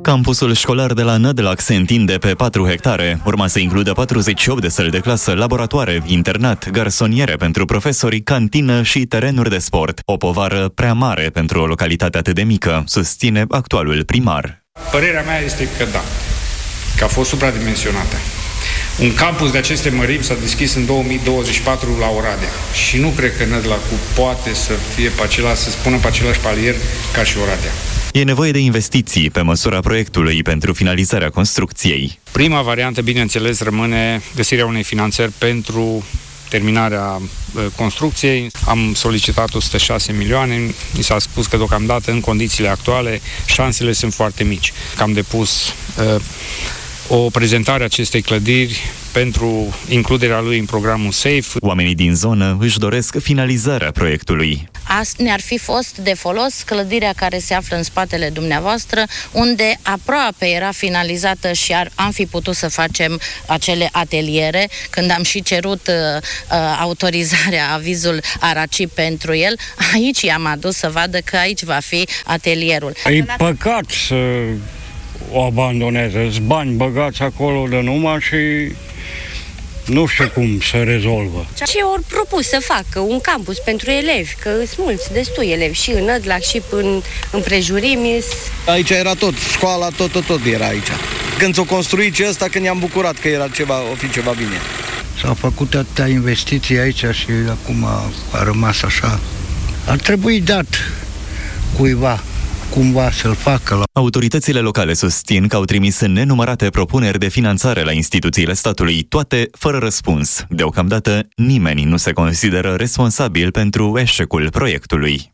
Campusul școlar de la Nădlac se întinde pe 4 hectare. Urma să includă 48 de săli de clasă, laboratoare, internat, garsoniere pentru profesori, cantină și terenuri de sport. O povară prea mare pentru o localitate atât de mică, susține actualul primar. Părerea mea este că da, că a fost supradimensionată. Un campus de aceste mărimi s-a deschis în 2024 la Oradea și nu cred că Nădlacul poate să fie să spună pe același palier ca și Oradea. E nevoie de investiții pe măsura proiectului pentru finalizarea construcției. Prima variantă, bineînțeles, rămâne găsirea unei finanțări pentru terminarea construcției. Am solicitat 106 milioane, mi s-a spus că deocamdată, în condițiile actuale, șansele sunt foarte mici. Am depus o prezentare a acestei clădiri pentru includerea lui în programul SAFE. Oamenii din zonă își doresc finalizarea proiectului. Ne-ar fi fost de folos clădirea care se află în spatele dumneavoastră, unde aproape era finalizată și am fi putut să facem acele ateliere. Când am și cerut autorizarea, avizul ARACI pentru el, aici i-am adus să vadă că aici va fi atelierul. E păcat să o abandoneze. Sunt bani băgați acolo de numai și nu știu cum să rezolvă. Ce ori propus să facă un campus pentru elevi, că sunt mulți, destui elevi și în Nădlac și în împrejurimi. Aici era tot, școala, tot era aici. Când s-o construit și ăsta, când ne-am bucurat că era o fi ceva bine. S-au făcut atâtea investiții aici și acum a rămas așa. Ar trebui dat cuiva cumva să-l facă. Autoritățile locale susțin că au trimis nenumărate propuneri de finanțare la instituțiile statului, toate fără răspuns. Deocamdată, nimeni nu se consideră responsabil pentru eșecul proiectului.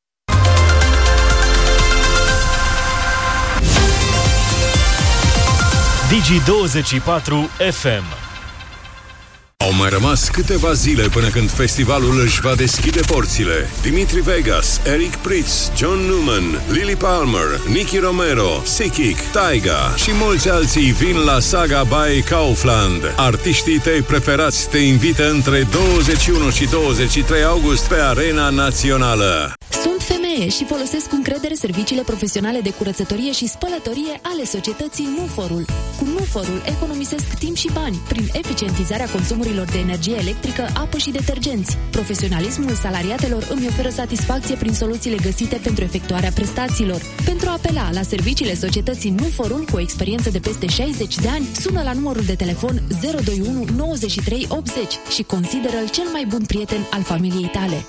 Digi24 FM. Au mai rămas câteva zile până când festivalul își va deschide porțile. Dimitri Vegas, Eric Prydz, John Newman, Lily Palmer, Nicky Romero, Sikic, Taiga și mulți alții vin la Saga by Kaufland. Artiștii tăi preferați te invită între 21 și 23 august pe Arena Națională. Sunt femeie și folosesc cu încredere serviciile profesionale de curățătorie și spălătorie ale societății Nuforul. Cu Nuforul economisesc timp și bani prin eficientizarea consumurilor de energie electrică, apă și detergenți. Profesionalismul salariatelor îmi oferă satisfacție prin soluțiile găsite pentru efectuarea prestațiilor. Pentru a apela la serviciile societății Nuforul cu o experiență de peste 60 de ani, sună la numărul de telefon 021 93 80 și consideră-l cel mai bun prieten al familiei tale.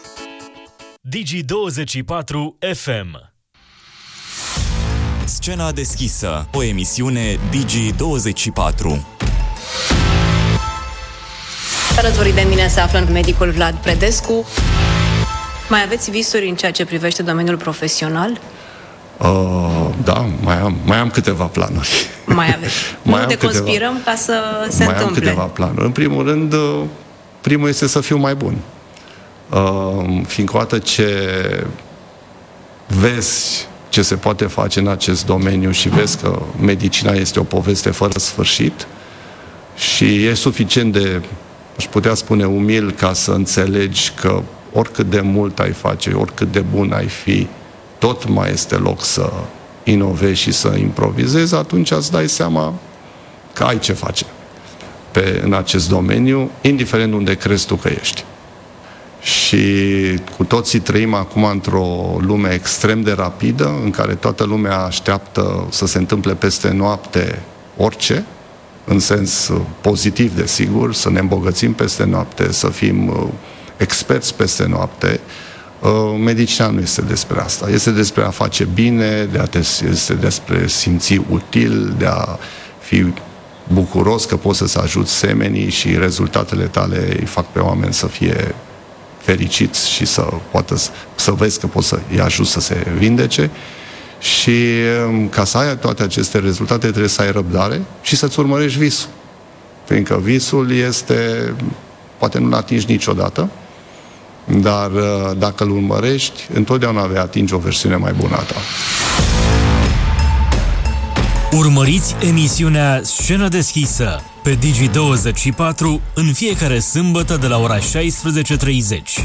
Digi24 FM. Scena deschisă, o emisiune Digi24. Alături de mine se află medicul Vlad Predescu. Mai aveți visuri în ceea ce privește domeniul profesional? Da, mai am câteva planuri. Mai aveți. Nu deconspirăm ca să se întâmple. Mai am câteva planuri. În primul rând, primul este să fiu mai bun. Fiindcă odată ce vezi ce se poate face în acest domeniu și vezi că medicina este o poveste fără sfârșit și e suficient de, aș putea spune, umil ca să înțelegi că oricât de mult ai face, oricât de bun ai fi, tot mai este loc să inovezi și să improvizezi, atunci îți dai seama că ai ce face în acest domeniu, indiferent unde crezi tu că ești. Și cu toții trăim acum într-o lume extrem de rapidă, în care toată lumea așteaptă să se întâmple peste noapte orice, în sens pozitiv, desigur, să ne îmbogățim peste noapte, să fim experți peste noapte. Medicina nu este despre asta. Este despre a face bine, este despre simți util, de a fi bucuros că poți să-ți ajuți semenii și rezultatele tale îi fac pe oameni să fie fericiți și să vezi că poți să-i ajuți să se vindece. Și ca să ai toate aceste rezultate trebuie să ai răbdare și să-ți urmărești visul. Fiindcă visul este, poate nu-l atingi niciodată, dar dacă îl urmărești, întotdeauna vei atinge o versiune mai bună a ta. Urmăriți emisiunea Scenă deschisă pe Digi24 în fiecare sâmbătă de la ora 16:30.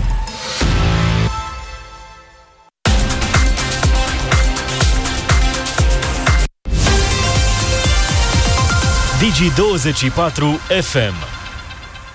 Digi24 FM.